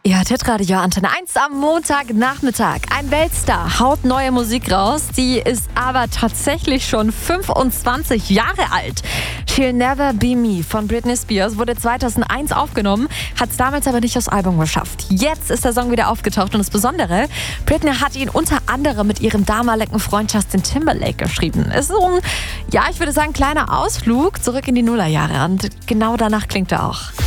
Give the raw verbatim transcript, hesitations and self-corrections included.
Ja, Hitradio Antenne eins am Montagnachmittag. Ein Weltstar haut neue Musik raus. Die ist aber tatsächlich schon fünfundzwanzig Jahre alt. She'll Never Be Me von Britney Spears wurde zweitausendeins aufgenommen, hat es damals aber nicht aufs Album geschafft. Jetzt ist der Song wieder aufgetaucht und das Besondere, Britney hat ihn unter anderem mit ihrem damaligen Freund Justin Timberlake geschrieben. Ist so ein, ja, ich würde sagen, kleiner Ausflug zurück in die Nullerjahre und genau danach klingt er auch.